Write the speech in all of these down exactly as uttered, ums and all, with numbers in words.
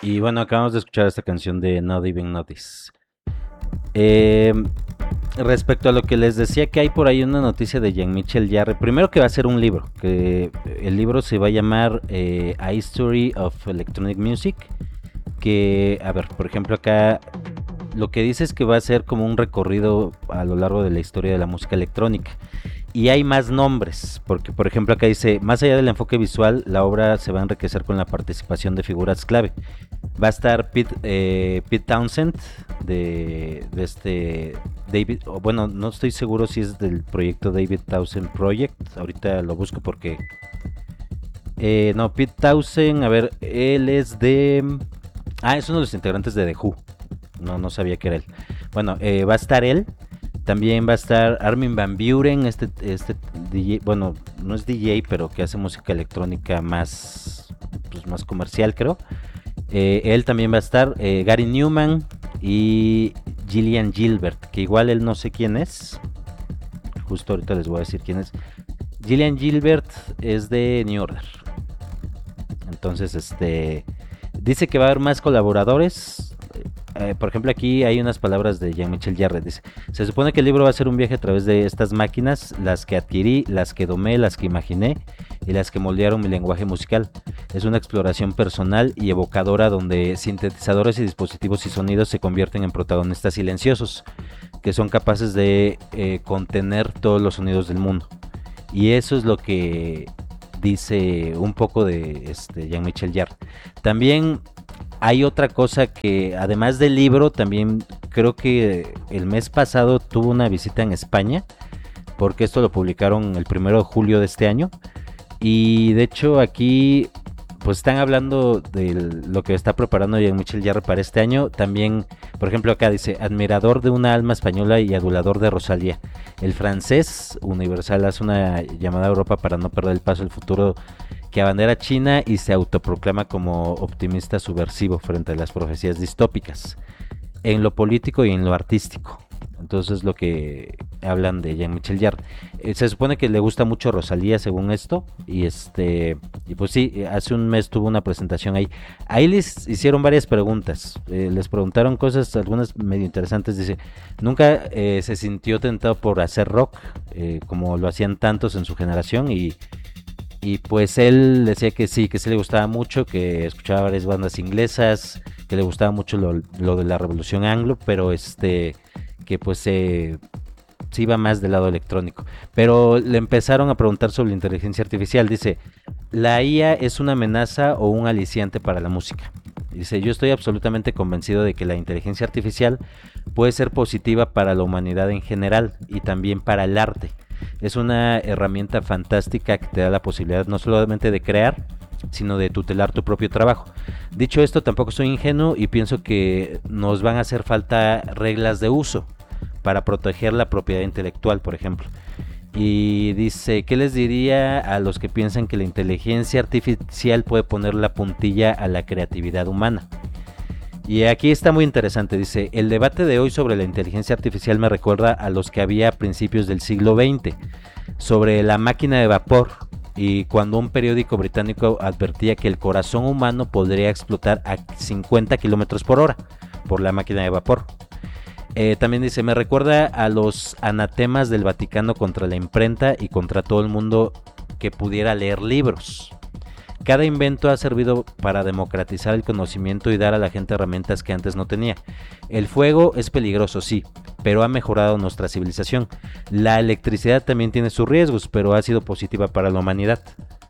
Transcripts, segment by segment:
Y bueno, acabamos de escuchar esta canción de Not Even Notice. Eh, Respecto a lo que les decía, que hay por ahí una noticia de Jean-Michel Jarre. Primero, que va a ser un libro, que el libro se va a llamar eh, A History of Electronic Music. Que, a ver, por ejemplo, acá lo que dice es que va a ser como un recorrido a lo largo de la historia de la música electrónica. Y hay más nombres, porque por ejemplo acá dice, más allá del enfoque visual, la obra se va a enriquecer con la participación de figuras clave. Va a estar Pete, eh, Pete Townsend, de, de este David, o bueno, no estoy seguro si es del proyecto David Townsend Project, ahorita lo busco porque... Eh, no, Pete Townsend, a ver, él es de... Ah, es uno de los integrantes de The Who. No, no sabía que era él. Bueno, eh, va a estar él. También va a estar Armin van Buuren, este, este D J, bueno, no es D J, pero que hace música electrónica más, pues más comercial, creo. Eh, él también va a estar, eh, Gary Newman y Gillian Gilbert, que igual él no sé quién es. Justo ahorita les voy a decir quién es. Gillian Gilbert es de New Order. Entonces, este, dice que va a haber más colaboradores. Eh, por ejemplo, aquí hay unas palabras de Jean-Michel Jarre. Dice: se supone que el libro va a ser un viaje a través de estas máquinas, las que adquirí, las que domé, las que imaginé y las que moldearon mi lenguaje musical. Es una exploración personal y evocadora donde sintetizadores y dispositivos y sonidos se convierten en protagonistas silenciosos, que son capaces de eh, contener todos los sonidos del mundo. Y eso es lo que dice un poco de este Jean-Michel Jarre. También hay otra cosa que, además del libro, también creo que el mes pasado tuvo una visita en España, porque esto lo publicaron el primero de julio de este año. Y de hecho aquí pues están hablando de lo que está preparando Jean-Michel Jarre para este año. También, por ejemplo, acá dice: admirador de una alma española y adulador de Rosalía. El francés Universal hace una llamada a Europa para no perder el paso del futuro que abandera China y se autoproclama como optimista subversivo frente a las profecías distópicas en lo político y en lo artístico. Entonces, lo que hablan de Jean-Michel Jarre. Eh, se supone que le gusta mucho Rosalía, según esto. Y este y pues sí, hace un mes tuvo una presentación ahí. Ahí les hicieron varias preguntas. Eh, les preguntaron cosas, algunas medio interesantes. Dice: nunca eh, se sintió tentado por hacer rock, eh, como lo hacían tantos en su generación. Y y pues él decía que sí, que sí le gustaba mucho, que escuchaba varias bandas inglesas, que le gustaba mucho lo, lo de la revolución anglo, pero este, que pues se, eh, se iba más del lado electrónico. Pero le empezaron a preguntar sobre la inteligencia artificial. Dice: ¿la I A es una amenaza o un aliciante para la música? Dice: yo estoy absolutamente convencido de que la inteligencia artificial puede ser positiva para la humanidad en general y también para el arte. Es una herramienta fantástica que te da la posibilidad no solamente de crear, sino de tutelar tu propio trabajo. Dicho esto, tampoco soy ingenuo y pienso que nos van a hacer falta reglas de uso para proteger la propiedad intelectual, por ejemplo. Y dice: ¿qué les diría a los que piensan que la inteligencia artificial puede poner la puntilla a la creatividad humana? Y aquí está muy interesante. Dice: el debate de hoy sobre la inteligencia artificial me recuerda a los que había a principios del siglo veinte sobre la máquina de vapor, y cuando un periódico británico advertía que el corazón humano podría explotar a cincuenta kilómetros por hora por la máquina de vapor. Eh, también dice: me recuerda a los anatemas del Vaticano contra la imprenta y contra todo el mundo que pudiera leer libros. Cada invento ha servido para democratizar el conocimiento y dar a la gente herramientas que antes no tenía. El fuego es peligroso, sí, pero ha mejorado nuestra civilización. La electricidad también tiene sus riesgos, pero ha sido positiva para la humanidad.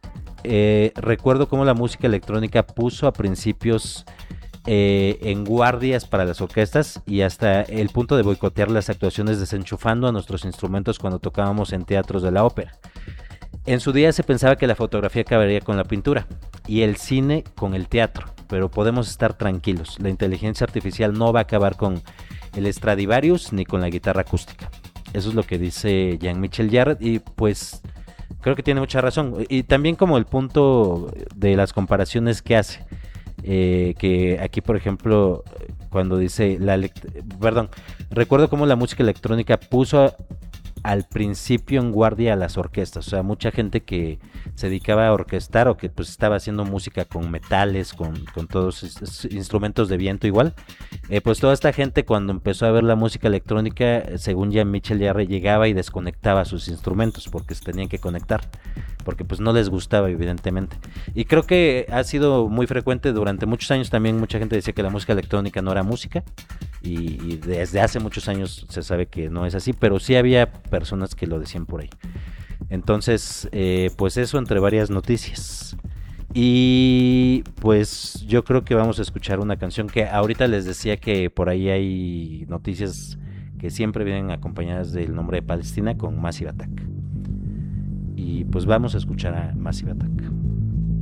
Eh, recuerdo cómo la música electrónica puso a principios eh, en guardias para las orquestas y hasta el punto de boicotear las actuaciones, desenchufando a nuestros instrumentos cuando tocábamos en teatros de la ópera. En su día se pensaba que la fotografía acabaría con la pintura y el cine con el teatro, pero podemos estar tranquilos. La inteligencia artificial no va a acabar con el Stradivarius ni con la guitarra acústica. Eso es lo que dice Jean-Michel Jarre, y pues creo que tiene mucha razón. Y también como el punto de las comparaciones que hace, eh, que aquí por ejemplo cuando dice la perdón, recuerdo cómo la música electrónica puso a, al principio en guardia a las orquestas, o sea, mucha gente que se dedicaba a orquestar o que pues estaba haciendo música con metales, con, con todos estos instrumentos de viento igual, eh, pues toda esta gente cuando empezó a ver la música electrónica, según Jean-Michel Jarre, llegaba y desconectaba sus instrumentos porque se tenían que conectar, porque pues no les gustaba evidentemente. Y creo que ha sido muy frecuente durante muchos años también, mucha gente decía que la música electrónica no era música, y, y desde hace muchos años se sabe que no es así, pero sí había personas que lo decían por ahí. Entonces, eh, pues eso entre varias noticias. Y pues yo creo que vamos a escuchar una canción que ahorita les decía que por ahí hay noticias que siempre vienen acompañadas del nombre de Palestina con Massive Attack. Y pues vamos a escuchar a Massive Attack.